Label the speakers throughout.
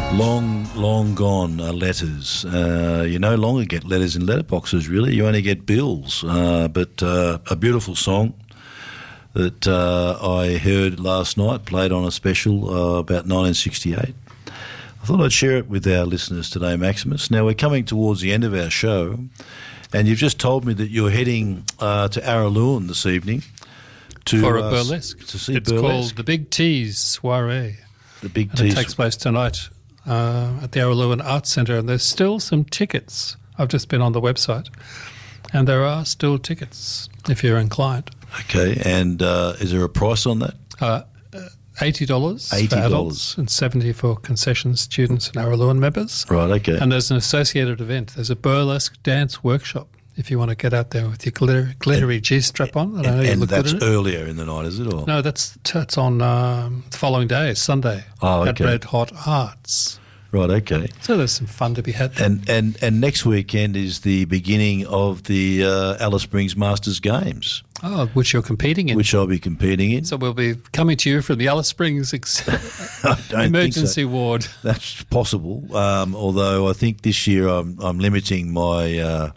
Speaker 1: Long gone letters. You no longer get letters in letterboxes, really. You only get bills. But a beautiful song that I heard last night, played on a special about 1968. I thought I'd share it with our listeners today, Maximus. Now, we're coming towards the end of our show, and you've just told me that you're heading to Araluen this evening
Speaker 2: for a burlesque.
Speaker 1: To see
Speaker 2: it's
Speaker 1: burlesque.
Speaker 2: Called the Big Tease Soiree.
Speaker 1: The Big
Speaker 2: And
Speaker 1: Tease.
Speaker 2: it takes place tonight at the Araluen Arts Centre, and there's still some tickets. I've just been on the website, and there are still tickets if you're inclined.
Speaker 1: Okay, and is there a price on that?
Speaker 2: $80 for adults and $70 for concession students and Araluen members.
Speaker 1: Right, okay.
Speaker 2: And there's an associated event. There's a burlesque dance workshop if you want to get out there with your glittery G-strap on. I know you
Speaker 1: And
Speaker 2: look
Speaker 1: that's
Speaker 2: good at it.
Speaker 1: earlier in the night, is it? Or?
Speaker 2: No, that's on the following day, Sunday,
Speaker 1: Oh,
Speaker 2: at
Speaker 1: okay.
Speaker 2: Red Hot Arts.
Speaker 1: Right, okay.
Speaker 2: So there's some fun to be had there.
Speaker 1: And next weekend is the beginning of the Alice Springs Masters Games,
Speaker 2: Which you're competing in.
Speaker 1: which I'll be competing in.
Speaker 2: So we'll be coming to you from the Alice Springs
Speaker 1: I don't
Speaker 2: emergency
Speaker 1: think so.
Speaker 2: ward.
Speaker 1: That's possible, although I think this year I'm limiting my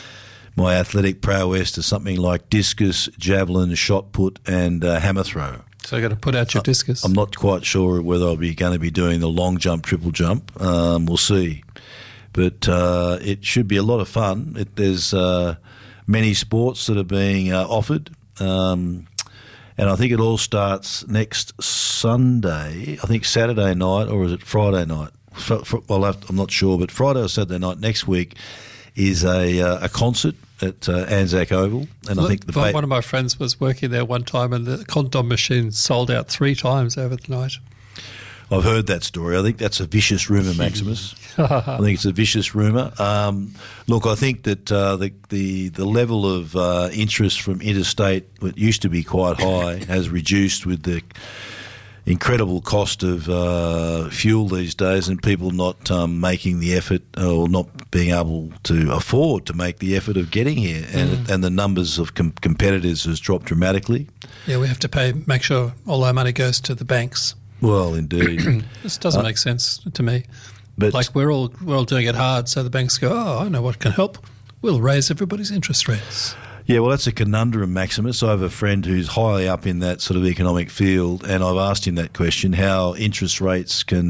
Speaker 1: my athletic prowess to something like discus, javelin, shot put, and hammer throw.
Speaker 2: So you've got to put out your discus.
Speaker 1: I'm not quite sure whether I'll be going to be doing the long jump, triple jump. We'll see. But it should be a lot of fun. There's many sports that are being offered. And I think it all starts next Sunday, I think Saturday night, or is it Friday night? I'm not sure, but Friday or Saturday night next week is a concert at Anzac Oval. And I think
Speaker 2: one of my friends was working there one time, and the condom machine sold out 3 times over the night.
Speaker 1: I've heard that story. I think that's a vicious rumour, Maximus. I think it's a vicious rumour. Look, I think that the level of interest from interstate, that used to be quite high, has reduced with the incredible cost of fuel these days, and people not making the effort or not being able to afford to make the effort of getting here. And the numbers of competitors has dropped dramatically.
Speaker 2: Yeah, we have to make sure all our money goes to the banks.
Speaker 1: Well, indeed.
Speaker 2: This doesn't make sense to me.
Speaker 1: But
Speaker 2: Like we're all doing it hard, so the banks go, I know what can help. We'll raise everybody's interest rates.
Speaker 1: yeah, well, that's a conundrum, Maximus. I have a friend who's highly up in that sort of economic field, and I've asked him that question: how interest rates can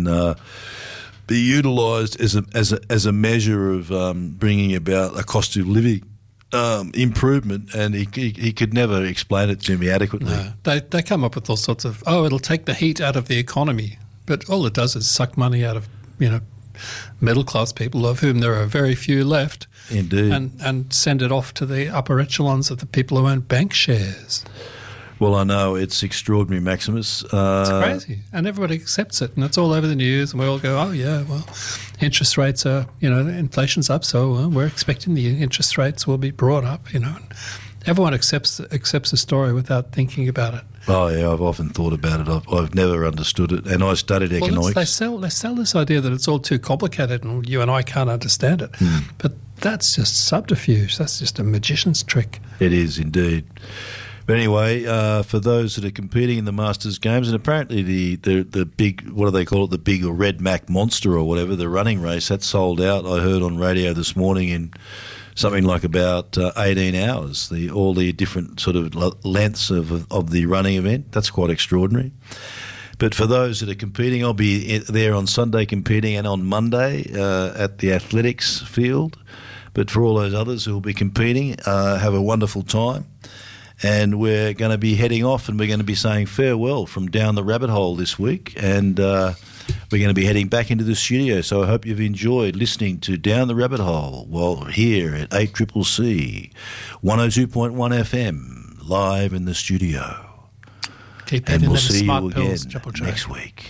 Speaker 1: be utilised as a measure of bringing about a cost of living improvement, and he could never explain it to me adequately.
Speaker 2: No, they come up with all sorts of, it'll take the heat out of the economy. But all it does is suck money out of, middle-class people, of whom there are very few left.
Speaker 1: Indeed.
Speaker 2: And send it off to the upper echelons of the people who own bank shares.
Speaker 1: Well, I know, it's extraordinary, Maximus.
Speaker 2: It's crazy. And everybody accepts it, and it's all over the news, and we all go, interest rates are, inflation's up, so we're expecting the interest rates will be brought up, And everyone accepts the story without thinking about it.
Speaker 1: Oh, yeah, I've often thought about it. I've never understood it, and I studied economics.
Speaker 2: They sell this idea that it's all too complicated and you and I can't understand it. But that's just subterfuge. That's just a magician's trick.
Speaker 1: It is indeed. But anyway, for those that are competing in the Masters Games, and apparently the big, what do they call it, the big Red Mac Monster or whatever, the running race, that sold out, I heard on radio this morning, in something like about 18 hours, all the different sort of lengths of the running event. That's quite extraordinary. But for those that are competing, I'll be there on Sunday competing, and on Monday at the athletics field. But for all those others who will be competing, have a wonderful time. And we're going to be heading off, and we're going to be saying farewell from Down the Rabbit Hole this week. And we're going to be heading back into the studio. So I hope you've enjoyed listening to Down the Rabbit Hole while here at 8CCC 102.1 FM, live in the studio.
Speaker 2: Keep that
Speaker 1: And
Speaker 2: in
Speaker 1: we'll
Speaker 2: them
Speaker 1: see
Speaker 2: smart
Speaker 1: you
Speaker 2: pills,
Speaker 1: again
Speaker 2: Triple J.
Speaker 1: next week.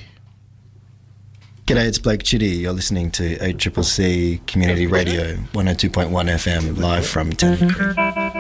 Speaker 3: G'day, it's Blake Chitty. You're listening to 8CCC Community Radio 102.1 FM, live from 10.